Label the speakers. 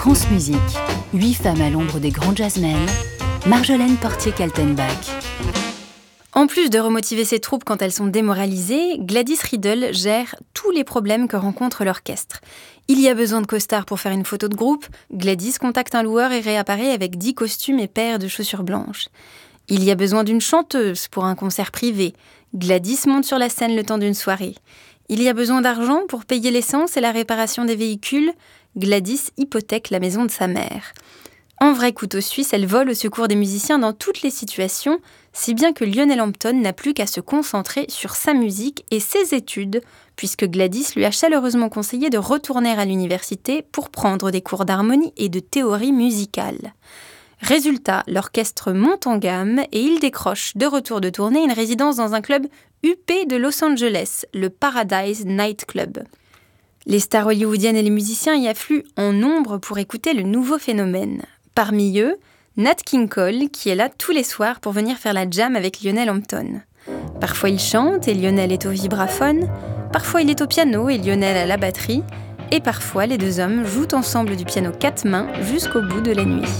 Speaker 1: France Musique, 8 femmes à l'ombre des grands jazzmen, Marjolaine Portier-Kaltenbach.
Speaker 2: En plus de remotiver ses troupes quand elles sont démoralisées, Gladys Riddle gère tous les problèmes que rencontre l'orchestre. Il y a besoin de costards pour faire une photo de groupe, Gladys contacte un loueur et réapparaît avec 10 costumes et paires de chaussures blanches. Il y a besoin d'une chanteuse pour un concert privé, Gladys monte sur la scène le temps d'une soirée. Il y a besoin d'argent pour payer l'essence et la réparation des véhicules, Gladys hypothèque la maison de sa mère. En vrai couteau suisse, elle vole au secours des musiciens dans toutes les situations, si bien que Lionel Hampton n'a plus qu'à se concentrer sur sa musique et ses études, puisque Gladys lui a chaleureusement conseillé de retourner à l'université pour prendre des cours d'harmonie et de théorie musicale. Résultat, l'orchestre monte en gamme et il décroche, de retour de tournée, une résidence dans un club huppé de Los Angeles, le Paradise Night Club. Les stars hollywoodiennes et les musiciens y affluent en nombre pour écouter le nouveau phénomène. Parmi eux, Nat King Cole, qui est là tous les soirs pour venir faire la jam avec Lionel Hampton. Parfois il chante et Lionel est au vibraphone, parfois il est au piano et Lionel à la batterie, et parfois les deux hommes jouent ensemble du piano 4 mains jusqu'au bout de la nuit.